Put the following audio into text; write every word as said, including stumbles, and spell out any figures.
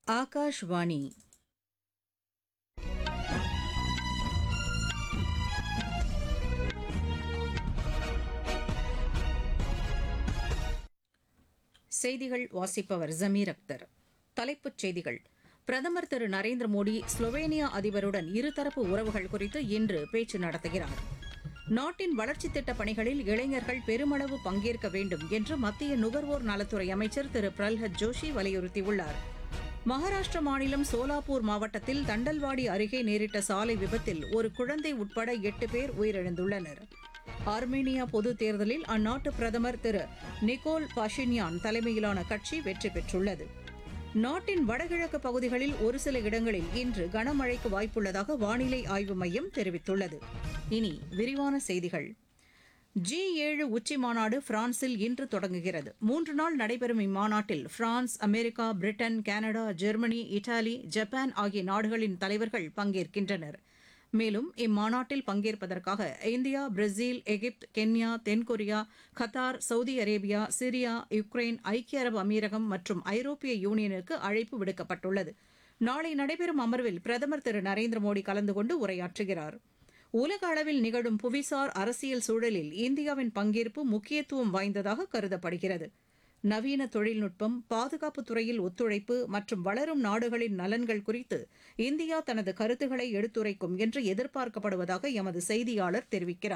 ஆகாஷ்வாணி செய்திகள் வாசிப்பவர் ஜமீர் அக்தர். தலைப்புச் செய்திகள்: பிரதமர் திரு நரேந்திர மோடி ஸ்லோவேனியா அதிபருடன் இருதரப்பு உறவுகள் குறித்து இன்று பேச்சு நடத்துகிறார். நாட்டின் வளர்ச்சித் திட்டப் பணிகளில் இளைஞர்கள் பெருமளவு பங்கேற்க வேண்டும் என்று மத்திய நுகர்வோர் நலத்துறை அமைச்சர் திரு பிரல்ஹத் ஜோஷி வலியுறுத்தியுள்ளார். மகாராஷ்டிர மாநிலம் சோலாப்பூர் மாவட்டத்தில் தண்டல்வாடி அருகே நேரிட்ட சாலை விபத்தில் ஒரு குழந்தை உட்பட எட்டு பேர் உயிரிழந்துள்ளனர். ஆர்மேனியா பொதுத் தேர்தலில் அந்நாட்டு பிரதமர் திரு நிக்கோல் பாஷின்யான் தலைமையிலான கட்சி வெற்றி பெற்றுள்ளது. நாட்டின் வடகிழக்கு பகுதிகளில் ஒரு சில இடங்களில் இன்று கனமழைக்கு வாய்ப்புள்ளதாக வானிலை ஆய்வு மையம் தெரிவித்துள்ளது. இனி விரிவான செய்திகள். ஜி ஏழு உச்சி மாநாடு பிரான்சில் இன்று தொடங்குகிறது. மூன்று நாள் நடைபெறும் இம்மாநாட்டில் France, America, Britain, Canada, Germany, Italy, Japan ஆகிய நாடுகளின் தலைவர்கள் பங்கேற்கின்றனர். மேலும் இம்மாநாட்டில் பங்கேற்பதற்காக இந்தியா, பிரேசில், எகிப்து, கென்யா, தென்கொரியா, Qatar, Saudi Arabia, Syria, Ukraine, ஐக்கிய அரபு அமீரகம் மற்றும் ஐரோப்பிய யூனியனுக்கு அழைப்பு விடுக்கப்பட்டுள்ளது. நாளை நடைபெறும் அமர்வில் பிரதமர் திரு நரேந்திர மோடி கலந்து கொண்டு உரையாற்றுகிறார். உலக அளவில் நிகழும் புவிசார் அரசியல் சூழலில் இந்தியாவின் பங்கேற்பு முக்கியத்துவம் வாய்ந்ததாக கருதப்படுகிறது. நவீன தொழில்நுட்பம், பாதுகாப்புத் துறையில் ஒத்துழைப்பு மற்றும் வளரும் நாடுகளின் நலன்கள் குறித்து இந்தியா தனது கருத்துக்களை எடுத்துரைக்கும் என்று எதிர்பார்க்கப்படுவதாக எமது செய்தியாளர் தெரிவிக்கிறார்.